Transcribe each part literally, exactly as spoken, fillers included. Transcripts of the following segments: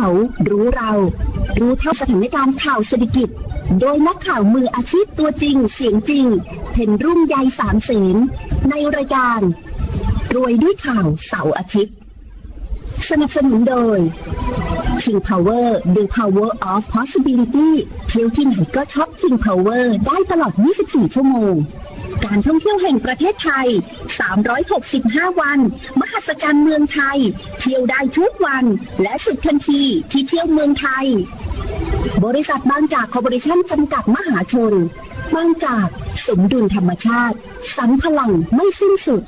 เขารู้เรารู้เท่าสถานการณ์ข่าวเศรษฐกิจโดยนักข่าวมืออาชีพตัวจริงเสียงจริงเพ็ญรุ่งใยสามเสนในรายการรวยด้วยข่าวเสาร์อาทิตย์สนับสนุนโดย King Power The Power of Possibility เที่ยวที่ไหนก็ช็อป King Power ได้ตลอดยี่สิบสี่ชั่วโมงการท่องเที่ยวแห่งประเทศไทยสามร้อยหกสิบห้าวันมหัศจรรย์เมืองไทยเที่ยวได้ทุกวันและสุดทันทีที่เที่ยวเมืองไทยบริษัทบางจากคอร์ปอเรชั่นจำกัดมหาชนบางจากสมดุลธรรมชาติสรรพลังไม่สิ้นสุด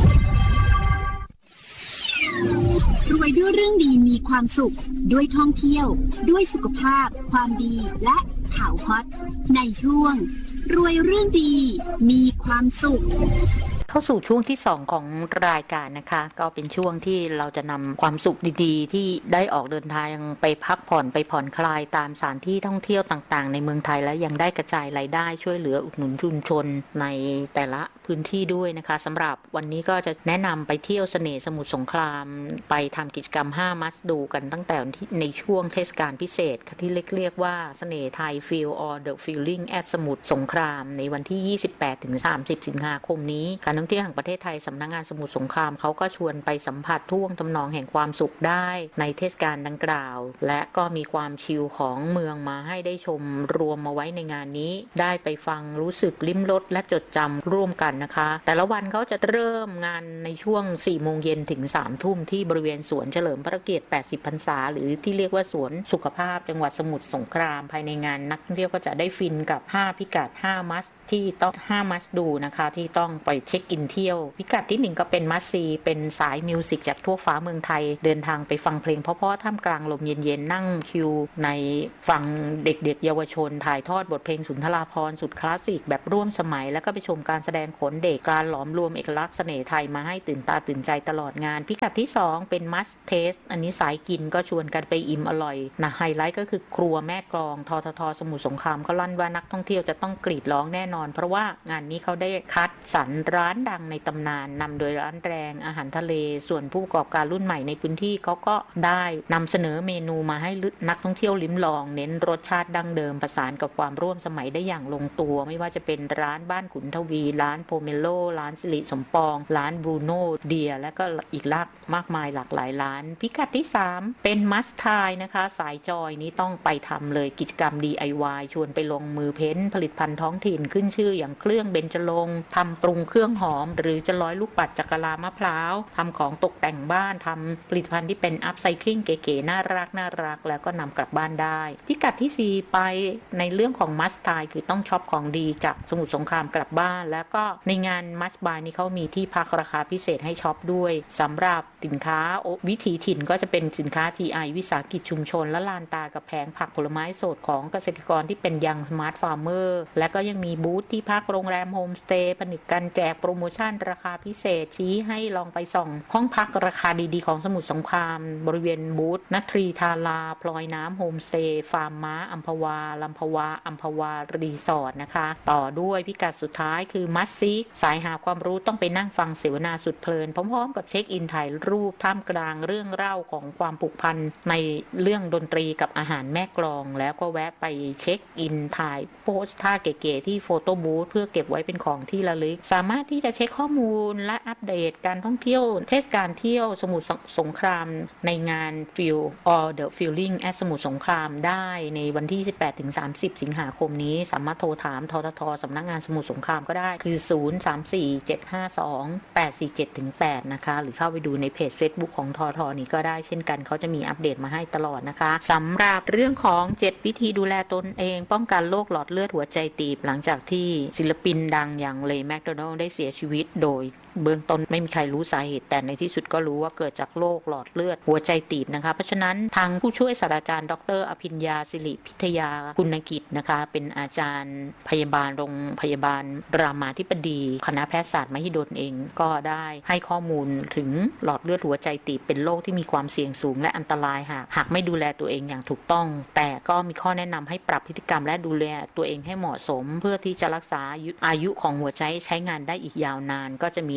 รวยด้วยเรื่องดีมีความสุขด้วยท่องเที่ยวด้วยสุขภาพความดีและข่าวฮอตในช่วงรวยเรื่องดีมีความสุขเข้าสู่ช่วงที่สองของรายการนะคะก็เป็นช่วงที่เราจะนำความสุขดีๆที่ได้ออกเดินทางไปพักผ่อนไปผ่อนคลายตามสถานที่ท่องเที่ยวต่างๆในเมืองไทยและยังได้กระจายรายได้ช่วยเหลืออุดหนุนชุมชนในแต่ละพื้นที่ด้วยนะคะสำหรับวันนี้ก็จะแนะนำไปเที่ยวเสน่ห์สมุทรสงครามไปทำกิจกรรมห้ามัสดูกันตั้งแต่ในช่วงเทศกาลพิเศษที่เรียกว่าเสน่ห์ไทย Feel or the Feeling at สมุทรสงครามในวันที่ ยี่สิบแปดถึงสามสิบ สิงหาคมนี้การท่องเที่ยวแห่งประเทศไทยสำนักงานสมุทรสงครามเขาก็ชวนไปสัมผัสท่วงทำนองแห่งความสุขได้ในเทศกาลดังกล่าวและก็มีความชิลของเมืองมาให้ได้ชมรวมมาไว้ในงานนี้ได้ไปฟังรู้สึกลิ้มรสและจดจำร่วมกันนะคะแต่ละวันเขาจะเริ่มงานในช่วง สี่โมงเย็นถึง สามทุ่มที่บริเวณสวนเฉลิมพระเกียรติแปดสิบพรรษาหรือที่เรียกว่าสวนสุขภาพจังหวัดสมุทรสงครามภายในงานนักท่องเที่ยวก็จะได้ฟินกับห้าพิกัดห้ามัสที่ต้องห้ามัสดูนะคะที่ต้องไปเช็คอินเที่ยวพิกัดที่หนึ่งก็เป็นมัสซีเป็นสายมิวสิกจากทั่วฟ้าเมืองไทยเดินทางไปฟังเพลงเพราะๆท่ามกลางลมเย็นๆนั่งคิวในฟังเด็กๆเยาวชนถ่ายทอดบทเพลงสุนทราภรณ์สุดคลาสสิกแบบร่วมสมัยแล้วก็ไปชมการแสดงขนเด็กการหลอมรวมเอกลักษณ์เสน่ห์ไทยมาให้ตื่นตาตื่นใจตลอดงานพิกัดที่สองเป็นมัสเทสอันนี้สายกินก็ชวนกันไปอิ่มอร่อยนะไฮไลท์ก็คือครัวแม่กลองทททสมุทรสงครามก็ลั่นว่านักท่องเที่ยวจะต้องกรีดร้องแน่นอนเพราะว่างานนี้เขาได้คัดสรรร้านดังในตำนานนำโดยร้านแรงอาหารทะเลส่วนผู้ประกอบการรุ่นใหม่ในพื้นที่เขาก็ได้นำเสนอเมนูมาให้นักท่องเที่ยวลิ้มลองเน้นรสชาติดั้งเดิมประสานกับความร่วมสมัยได้อย่างลงตัวไม่ว่าจะเป็นร้านบ้านขุนทวีร้านโพเมโลร้านสิริสมปองร้านบรูโน่เดียและก็อีกหลากมากมายหลากหลายร้านพิกัดที่สามเป็นมัสทายนะคะสายจอยนี้ต้องไปทำเลยกิจกรรม ดี ไอ วาย ชวนไปลงมือเพ้นผลิตภัณฑ์ท้องถิ่นขึ้นชื่ออย่างเครื่องเบญจรงค์ทำปรุงเครื่องหอมหรือจะร้อยลูกปัดจากกะลามะพร้าวทำของตกแต่งบ้านทำผลิตภัณฑ์ที่เป็นอัพไซคลิงเก๋ๆน่ารักน่ารักแล้วก็นำกลับบ้านได้พิกัดที่สี่ไปในเรื่องของมัสทายคือต้องช็อปของดีจากสมุทรสงครามกลับบ้านแล้วก็ในงานมัสบายนี้เขามีที่พักราคาพิเศษให้ช็อปด้วยสำหรับสินค้าวิถีถิ่นก็จะเป็นสินค้า จี ไอ วิสาหกิจชุมชนและลานตากับแผงผักผลไม้สดของเกษตรกรที่เป็นยังสมาร์ทฟาร์มเมอร์และก็ยังมีบูธที่พักโรงแรมโฮมสเตย์ผนึกกันแจกโปรโมชั่นราคาพิเศษชี้ให้ลองไปส่องห้องพักราคาดีๆของสมุทรสงครามบริเวณบูธนัทรีทาราพลอยน้ำโฮมสเตย์ฟาร์มม้าอัมพวาลัมพวาอัมพวารีสอร์ทนะคะต่อด้วยพิกัดสุดท้ายคือมัสซีสายหาความรู้ต้องไปนั่งฟังเสวนาสุดเพลินพร้อมๆกับเช็คอินถ่ายรูปท่ามกลางเรื่องเล่าของความผูกพันในเรื่องดนตรีกับอาหารแม่กลองแล้วก็แวะไปเช็คอินถ่ายโพสท่าเก๋ๆที่โฟโต้บูธเพื่อเก็บไว้เป็นของที่ระลึกสามารถที่จะเช็คข้อมูลและอัปเดตการท่องเที่ยวเทศกาลเที่ยวสมุทรสงครามในงาน Feel or the Feeling at สมุทรสงครามได้ในวันที่ สิบแปดถึงสามสิบ สิงหาคมนี้สามารถโทรถามทททสำนักงานสมุทรสงครามก็ได้คือศูนย์ สาม สี่ เจ็ด ห้า สอง แปด สี่ เจ็ด แปดนะคะหรือเข้าไปดูในเพจ Facebook ของททนี้ก็ได้เช่นกันเขาจะมีอัปเดตมาให้ตลอดนะคะสำหรับเรื่องของเจ็ดวิธีดูแลตนเองป้องกันโรคหลอดเลือดหัวใจตีบหลังจากที่ศิลปินดังอย่างเลย์แมคโดนัลด์ได้เสียชีวิตโดยเบื้องต้นไม่มีใครรู้สาเหตุแต่ในที่สุดก็รู้ว่าเกิดจากโรคหลอดเลือดหัวใจตีบนะคะเพราะฉะนั้นทางผู้ช่วยศาสตราจารย์ดรอภิญญาสิริพิทยาคุณกิจนะคะเป็นอาจารย์พยาบาลโรงพยาบาลรามาธิบดีคณะแพทยศาสตร์มหิดลเองก็ได้ให้ข้อมูลถึงหลอดเลือดหัวใจตีบเป็นโรคที่มีความเสี่ยงสูงและอันตรายหากหากไม่ดูแลตัวเองอย่างถูกต้องแต่ก็มีข้อแนะนำให้ปรับพฤติกรรมและดูแลตัวเองให้เหมาะสมเพื่อที่จะรักษาอายุของหัวใจใช้งานได้อีกยาวนานก็จะมี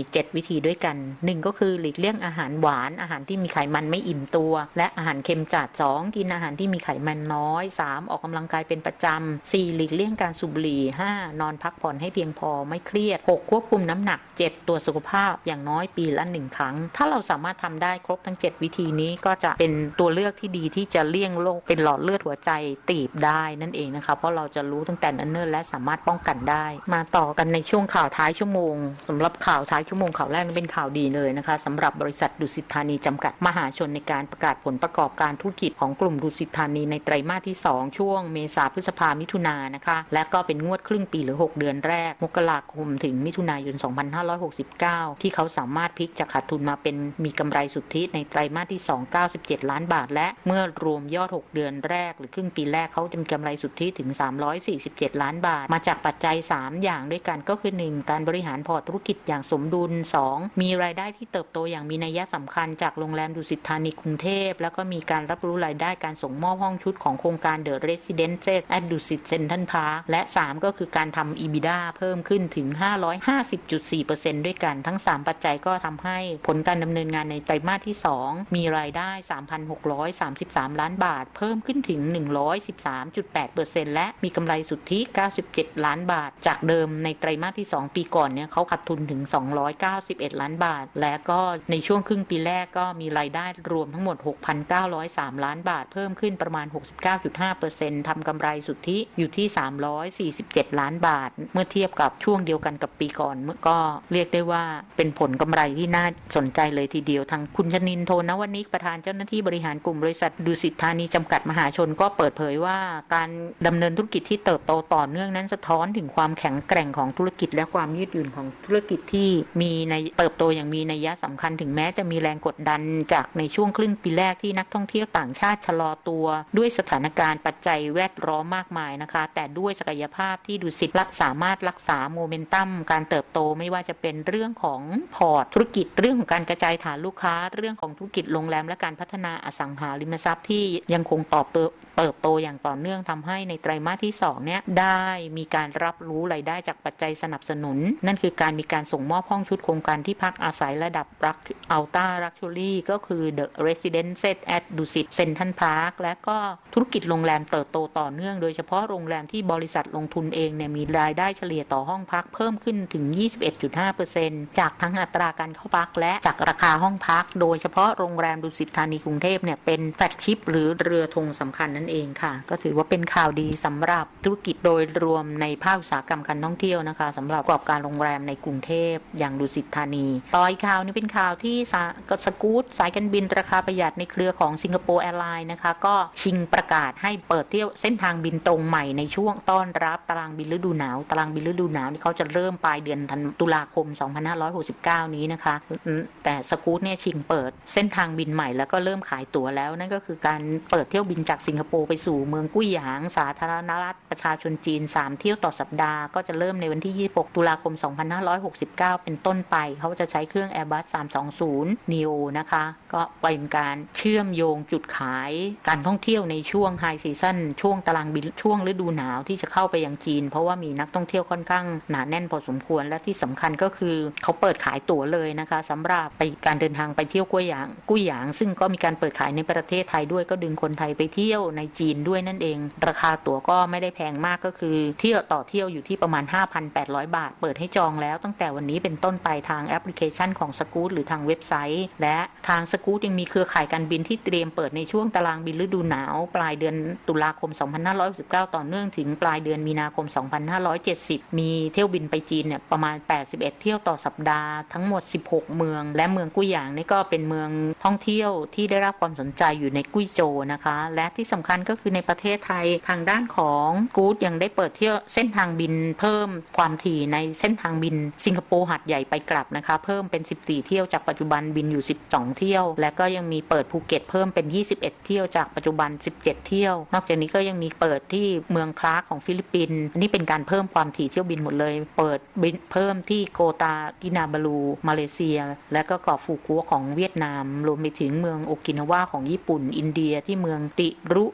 เจ็ดวิธีด้วยกันหนึ่งก็คือหลีกเลี่ยงอาหารหวานอาหารที่มีไขมันไม่อิ่มตัวและอาหารเค็มจัดสองกินอาหารที่มีไขมันน้อยสามออกกำลังกายเป็นประจำสี่หลีกเลี่ยงการสูบบุหรี่ห้านอนพักผ่อนให้เพียงพอไม่เครียดหกควบคุมน้ำหนักเจ็ดตรวจสุขภาพอย่างน้อยปีละหนึ่งครั้งถ้าเราสามารถทำได้ครบทั้งเจ็ดวิธีนี้ก็จะเป็นตัวเลือกที่ดีที่จะเลี่ยงโรคเป็นหลอดเลือดหัวใจตีบได้นั่นเองนะคะเพราะเราจะรู้ตั้งแต่เนิ่นๆและสามารถป้องกันได้มาต่อกันในช่วงข่าวท้ายชั่วโมงสำหรับข่าวท้ายชั่วโมงข่าวแรกเป็นข่าวดีเลยนะคะสำหรับบริษัทดุสิตธานีจำกัดมหาชนในการประกาศผลประกอบการธุรกิจของกลุ่มดุสิตธานีในไตรมาสที่สองช่วงเมษาพฤษภามิถุนายนนะคะและก็เป็นงวดครึ่งปีหรือหกเดือนแรกมกราคมถึงมิถุนายนสองพันห้าร้อยหกสิบเก้าที่เขาสามารถพลิกจากขาดทุนมาเป็นมีกำไรสุทธิในไตรมาสที่สอง เก้าสิบเจ็ดล้านบาทและเมื่อรวมยอดหกเดือนแรกหรือครึ่งปีแรกเขาจะมีกำไรสุทธิถึงสามร้อยสี่สิบเจ็ดล้านบาทมาจากปัจจัยสามอย่างด้วยกันก็คือหนึ่งการบริหารพอร์ตธุรกิจอย่างสมดุลสองมีรายได้ที่เติบโตอย่างมีนัยสำคัญจากโรงแรมดุสิตธานีกรุงเทพแล้วก็มีการรับรู้รายได้การส่งมอบห้องชุดของโครงการ The Residences at Dusit Central Park และสามก็คือการทำ อี บี ดี เอ เพิ่มขึ้นถึง ห้าร้อยห้าสิบจุดสี่เปอร์เซ็นต์ ด้วยกันทั้งสามปัจจัยก็ทำให้ผลการดำเนินงานในไตรมาสที่สองมีรายได้ สามพันหกร้อยสามสิบสามล้านบาทเพิ่มขึ้นถึง หนึ่งร้อยสิบสามจุดแปดเปอร์เซ็นต์ และมีกำไรสุทธิเก้าสิบเจ็ดล้านบาทจากเดิมในไตรมาสที่สองปีก่อนเนี่ยเขาขาดทุนถึงสองร้อยเก้าสิบเอ็ดล้านบาทและก็ในช่วงครึ่งปีแรกก็มีรายได้รวมทั้งหมด หกพันเก้าร้อยสามล้านบาทเพิ่มขึ้นประมาณ หกสิบเก้าจุดห้าเปอร์เซ็นต์ ทำกำไรสุทธิอยู่ที่สามร้อยสี่สิบเจ็ดล้านบาทเมื่อเทียบกับช่วงเดียวกันกับปีก่อนก็เรียกได้ว่าเป็นผลกำไรที่น่าสนใจเลยทีเดียวทางคุณชนินทร์ โทนวณิกประธานเจ้าหน้าที่บริหารกลุ่มบริษัทดุสิตธานีจำกัดมหาชนก็เปิดเผยว่าการดำเนินธุรกิจที่เติบโตต่อเนื่องนั้นสะท้อนถึงความแข็งแกร่งของธุรกิจและความยืดหยุ่นของธุรกิจที่มีในเติบโตอย่างมีนัยสำคัญถึงแม้จะมีแรงกดดันจากในช่วงครึ่งปีแรกที่นักท่องเที่ยวต่างชาติชะลอตัวด้วยสถานการณ์ปัจจัยแวดล้อมมากมายนะคะแต่ด้วยศักยภาพที่ดุสิตรักสามารถรักษาโมเมนตัมการเติบโตไม่ว่าจะเป็นเรื่องของพอร์ตธุรกิจเรื่องของการกระจายฐานลูกค้าเรื่องของธุรกิจโรงแรมและการพัฒนาอสังหาริมทรัพย์ที่ยังคงตอบโตเติบโตอย่างต่อเนื่องทำให้ในไตรมาสที่สองเนี่ยได้มีการรับรู้รายได้จากปัจจัยสนับสนุนนั่นคือการมีการส่งมอบห้องชุดโครงการที่พักอาศัยระดับรักอัลต้าลักชัวรี่ก็คือ The Residences at Dusit Central Park และก็ธุรกิจโรงแรมเติบโตต่อเนื่องโดยเฉพาะโรงแรมที่บริษัทลงทุนเองเนี่ยมีรายได้เฉลี่ยต่อห้องพักเพิ่มขึ้นถึง ยี่สิบเอ็ดจุดห้าเปอร์เซ็นต์ จากทั้งอัตราการเข้าพักและจากราคาห้องพักโดยเฉพาะโรงแรมดุสิตธานีกรุงเทพเนี่ยเป็นแฟลกชิพหรือเรือธงสำคัญนั่นเองค่ะก็ถือว่าเป็นข่าวดีสำหรับธุรกิจโดยรวมในภาคอุตสาหกรรมการท่องเที่ยวนะคะสำหรับประกอบการโรงแรมในกรุงเทพอย่างดุสิตธานีต่ออีกข่าวนี้เป็นข่าวที่สกู๊ตสายการบินราคาประหยัดในเครือของสิงคโปร์แอร์ไลน์นะคะก็ชิงประกาศให้เปิดเที่ยวเส้นทางบินตรงใหม่ในช่วงต้อนรับตารางบินฤดูหนาวตารางบินฤดูหนาวที่เขาจะเริ่มปลายเดือนตุลาคมสองพันห้าร้อยหกสิบเก้านี้นะคะแต่สกู๊ตเนี่ยชิงเปิดเส้นทางบินใหม่แล้วก็เริ่มขายตั๋วแล้วนั่นก็คือการเปิดเที่ยวบินจากสิงคโปร์ไปสู่เมืองกุ้ยหยางสาธารณรัฐประชาชนจีนสามเที่ยวต่อสัปดาห์ก็จะเริ่มในวันที่ยี่สิบหกตุลาคมสองพันห้าร้อยหกสิบเก้าเป็นต้นไปเขาจะใช้เครื่อง Airbus สามสองศูนย์ นีโอ นะคะก็เป็นการเชื่อมโยงจุดขายการท่องเที่ยวในช่วงไฮซีซั่นช่วงตารางบินช่วงฤดูหนาวที่จะเข้าไปยังจีนเพราะว่ามีนักท่องเที่ยวค่อนข้างหนาแน่นพอสมควรและที่สำคัญก็คือเขาเปิดขายตั๋วเลยนะคะสำหรับไปการเดินทางไปเที่ยวกุ้ยหยางกุ้ยหยางซึ่งก็มีการเปิดขายในประเทศไทยด้วยก็ดึงคนไทยไปเที่ยวในจีนด้วยนั่นเองราคาตั๋วก็ไม่ได้แพงมากก็คือเที่ยวต่อเที่ยวอยู่ที่ประมาณ ห้าพันแปดร้อย บาทเปิดให้จองแล้วตั้งแต่วันนี้เป็นต้นไปทางแอปพลิเคชันของ Scoot หรือทางเว็บไซต์และทาง Scoot ยังมีเครือข่ายการบินที่เตรียมเปิดในช่วงตารางบินฤดูหนาวปลายเดือนตุลาคมสองพันห้าร้อยหกสิบเก้าต่อเนื่องถึงปลายเดือนมีนาคมสองพันห้าร้อยเจ็ดสิบมีเที่ยวบินไปจีนเนี่ยประมาณแปดสิบเอ็ดเที่ยวต่อสัปดาห์ทั้งหมดสิบหกเมืองและเมืองกุ้ยหยางนี่ก็เป็นเมืองท่องเที่ยวที่ได้รับความสนใจอยู่ในกุ้ยโจวนะคะและที่สำคัญก็คือในประเทศไทยทางด้านของกู๊ดยังได้เปิดเที่ยวเส้นทางบินเพิ่มความถี่ในเส้นทางบินสิงคโปร์หาดใหญ่ไปกลับนะคะเพิ่มเป็นสิบสี่เที่ยวจากปัจจุบันบินอยู่สิบสองเที่ยวและก็ยังมีเปิดภูเก็ตเพิ่มเป็นยี่สิบเอ็ดเที่ยวจากปัจจุบันสิบเจ็ดเที่ยวนอกจากนี้ก็ยังมีเปิดที่เมืองคลาร์กของฟิลิปปินส์อันนี้เป็นการเพิ่มความถี่เที่ยวบินหมดเลยเปิดบินเพิ่มที่โกตากินาบาลูมาเลเซียและก็เกาะฟูกัวของเวียดนามรวมไปถึงเมืองโอกินาวาของญี่ปุ่นอินเดียที่เมืองติรุ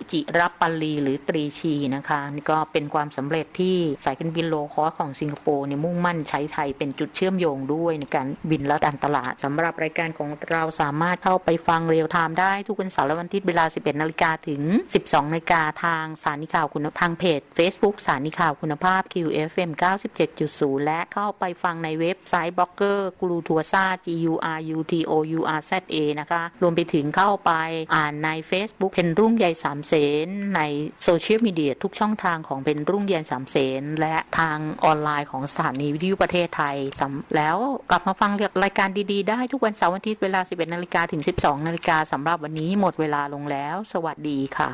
จิรปัลลีหรือตรีชีนะคะนี่ก็เป็นความสำเร็จที่สายการบินโลคอสของสิงคโปร์เนี่ยมุ่งมั่นใช้ไทยเป็นจุดเชื่อมโยงด้วยในการบินและการตลาดสำหรับรายการของเราสามารถเข้าไปฟังเรียลไทม์ได้ทุกวันเสาร์และวันอาทิตย์เวลา สิบเอ็ดนาฬิกา ถึง สิบสองนาฬิกา ทางสถานีข่าวคุณทางเพจ Facebook สถานีข่าวคุณภาพ คิว เอฟ เอ็ม เก้าสิบเจ็ดจุดศูนย์ และเข้าไปฟังในเว็บไซต์บล็อกเกอร์กูรูทัวร์ซ่า G U R U T O U R Z A นะคะรวมไปถึงเข้าไปอ่านใน Facebook เพนรุ่งใยสามเสนในโซเชียลมีเดียทุกช่องทางของเพนรุ่งใยสามเสนและทางออนไลน์ของสถานีวิทยุประเทศไทยแล้วกลับมาฟังรายการดีๆได้ทุกวันเสาร์อาทิตย์เวลา สิบเอ็ดนาฬิกา ถึง สิบสองนาฬิกา สำหรับวันนี้หมดเวลาลงแล้วสวัสดีค่ะ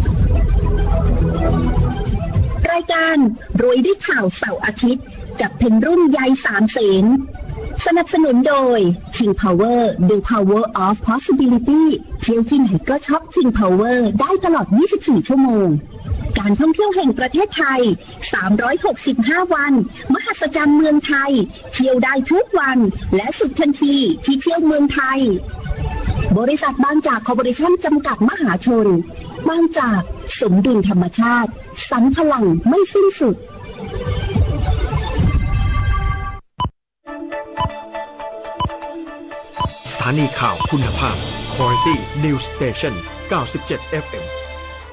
รายการรวยด้วยข่าวเสาร์อาทิตย์กับเพนรุ่งใยสามเสนสนับสนุนโดย King Power The Power of Possibility เที่ยวที่ไหนก็ช็อป King Power ได้ตลอดยี่สิบสี่ชั่วโมงการท่องเที่ยวแห่งประเทศไทยสามร้อยหกสิบห้าวันมหัศจรรย์เมืองไทยเที่ยวได้ทุกวันและสุดทันทีที่เที่ยวเมืองไทยบริษัทบางจากคอร์ปอเรชั่นจำกัดมหาชนบางจากสมดุลธรรมชาติสรรพลังไม่สิ้นสุดสถานีข่าวคุณภาพ Quality News Station เก้าสิบเจ็ด เอฟ เอ็ม